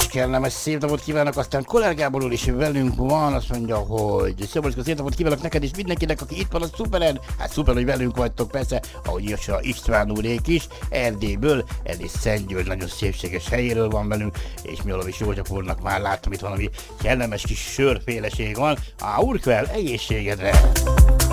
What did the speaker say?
kellemes szép napot kívánok, aztán Koller Gábor úr is velünk van, azt mondja, hogy Szabolcska, szép napot kívánok neked és mindenkinek, aki itt van a Szuperen. Hát szuper, hogy velünk vagytok, persze, ahogy írja István úrék is, Erdélyből, Erdély Szentgyörgy nagyon szépséges helyéről van velünk, és mi is József úrnak már láttam, itt valami kellemes kis sörféleség van. Urkvel, egészségedre!